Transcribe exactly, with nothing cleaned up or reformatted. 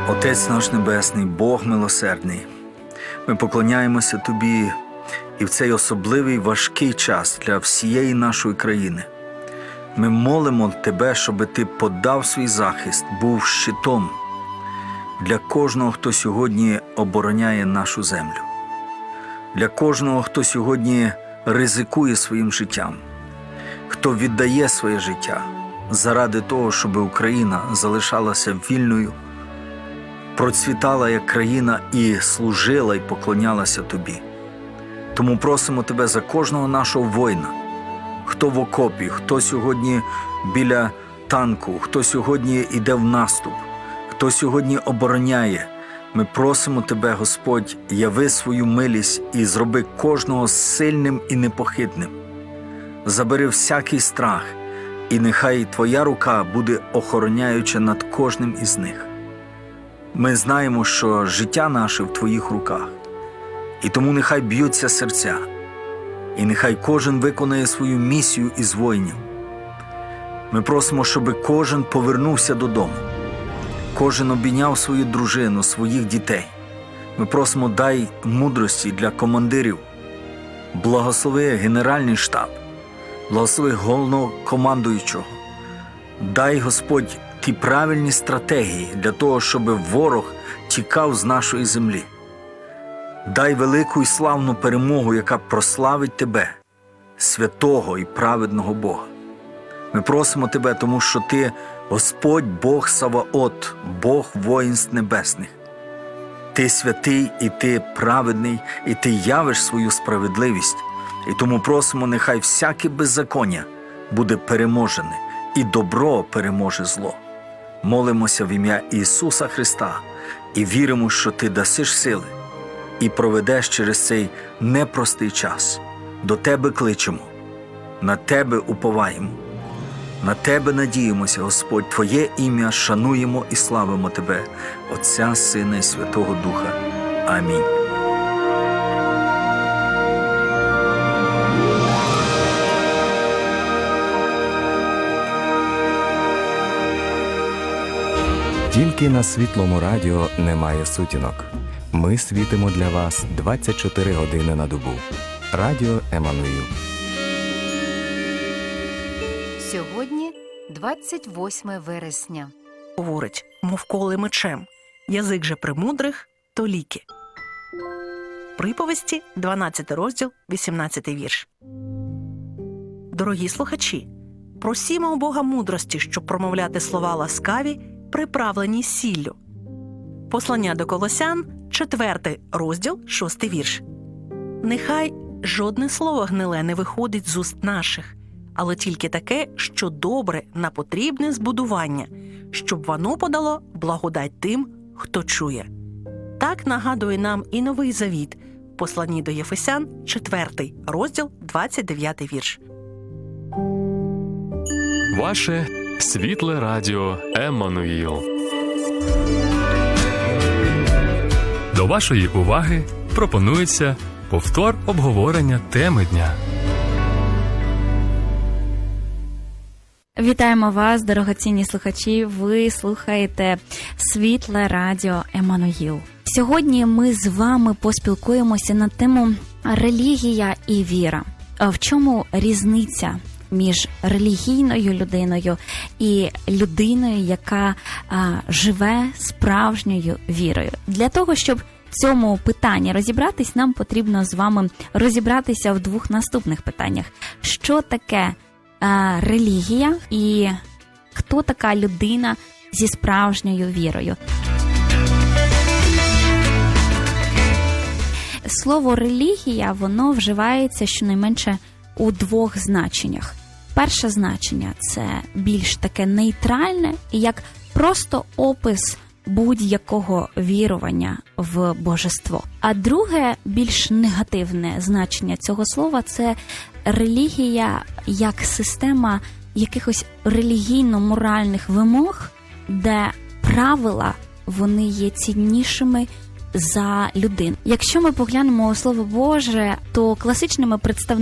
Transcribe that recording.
Отець наш Небесний, Бог милосердний, ми поклоняємося Тобі і в цей особливий важкий час для всієї нашої країни. Ми молимо Тебе, щоб Ти подав свій захист, був щитом для кожного, хто сьогодні обороняє нашу землю, для кожного, хто сьогодні ризикує своїм життям, хто віддає своє життя заради того, щоб Україна залишалася вільною, процвітала як країна і служила і поклонялася Тобі. Тому просимо Тебе за кожного нашого воїна, хто в окопі, хто сьогодні біля танку, хто сьогодні йде в наступ, хто сьогодні обороняє. Ми просимо Тебе, Господь, яви свою милість і зроби кожного сильним і непохитним. Забери всякий страх, і нехай Твоя рука буде охороняюча над кожним із них. Ми знаємо, що життя наше в Твоїх руках, і тому нехай б'ються серця, і нехай кожен виконає свою місію із воїнів. Ми просимо, щоб кожен повернувся додому, кожен обійняв свою дружину, своїх дітей. Ми просимо, дай мудрості для командирів, благослови Генеральний штаб, благослови головнокомандуючого. Дай, Господь, ті правильні стратегії для того, щоб ворог тікав з нашої землі. Дай велику і славну перемогу, яка прославить Тебе, святого і праведного Бога. Ми просимо Тебе, тому що Ти Господь Бог Саваот, Бог воїнств небесних. Ти святий і Ти праведний, і Ти явиш свою справедливість. І тому просимо, нехай всяке беззаконня буде переможене, і добро переможе зло. Молимося в ім'я Ісуса Христа і віримо, що Ти дасиш сили і проведеш через цей непростий час. До Тебе кличемо, на Тебе уповаємо, на Тебе надіємося, Господь. Твоє ім'я шануємо і славимо Тебе, Отця, Сина і Святого Духа. Амінь. Тільки на Світлому радіо немає сутінок. Ми світимо для вас двадцять чотири години на добу. Радіо Еммануїл. Сьогодні двадцять восьме вересня. Говорить, мов коли мечем. Язик же премудрих, то ліки. Приповісті, дванадцятий розділ, вісімнадцятий вірш. Дорогі слухачі, просімо у Бога мудрості, щоб промовляти слова ласкаві, приправлені сіллю. Послання до Колосян, четвертий розділ, шостий вірш. Нехай жодне слово гниле не виходить з уст наших, але тільки таке, що добре на потрібне збудування, щоб воно подало благодать тим, хто чує. Так нагадує нам і Новий Завіт, в посланні до Єфесян, четвертий розділ, двадцять дев'ятий вірш. Ваше світле радіо Еммануїл. До вашої уваги пропонується повтор обговорення теми дня. Вітаємо вас, дорогоцінні слухачі. Ви слухаєте Світле радіо Еммануїл. Сьогодні ми з вами поспілкуємося на тему релігія і віра. В чому різниця між релігійною людиною і людиною, яка а, живе справжньою вірою? Для того, щоб в цьому питанні розібратись, нам потрібно з вами розібратися в двох наступних питаннях. Що таке а, релігія і хто така людина зі справжньою вірою? Слово «релігія», воно вживається щонайменше у двох значеннях. Перше значення – це більш таке нейтральне, як просто опис будь-якого вірування в божество. А друге, більш негативне значення цього слова – це релігія як система якихось релігійно-моральних вимог, де правила, вони є ціннішими за людину. Якщо ми поглянемо у Слово Боже, то класичними представниками